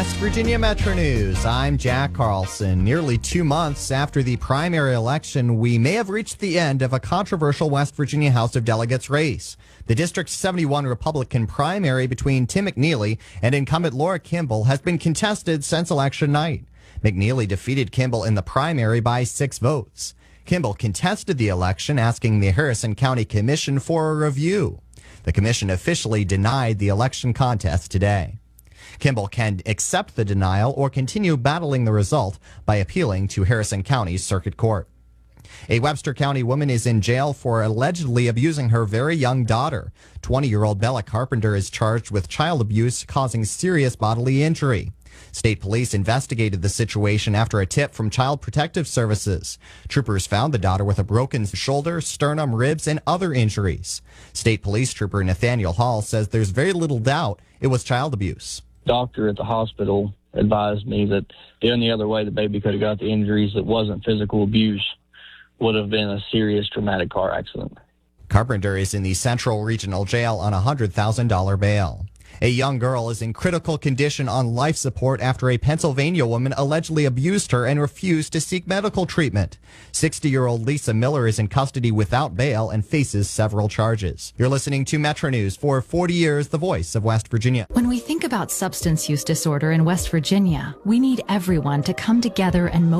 West Virginia Metro News. I'm Jack Carlson. Nearly 2 months after the primary election, we may have reached the end of a controversial West Virginia House of Delegates race. The District 71 Republican primary between Tim McNeely and incumbent Laura Kimball has been contested since election night. McNeely defeated Kimball in the primary by 6 votes. Kimball contested the election, asking the Harrison County Commission for a review. The commission officially denied the election contest today. Kimball can accept the denial or continue battling the result by appealing to Harrison County's Circuit Court. A Webster County woman is in jail for allegedly abusing her very young daughter. 20-year-old Bella Carpenter is charged with child abuse causing serious bodily injury. State police investigated the situation after a tip from Child Protective Services. Troopers found the daughter with a broken shoulder, sternum, ribs, and other injuries. State Police Trooper Nathaniel Hall says there's very little doubt it was child abuse. Doctor at the hospital advised me that the only other way the baby could have got the injuries that wasn't physical abuse would have been a serious traumatic car accident. Carpenter is in the Central Regional Jail on a $100,000 bail. A young girl is in critical condition on life support after a Pennsylvania woman allegedly abused her and refused to seek medical treatment. 60-year-old Lisa Miller is in custody without bail and faces several charges. You're listening to Metro News for 40 years, the voice of West Virginia. When we think about substance use disorder in West Virginia, we need everyone to come together and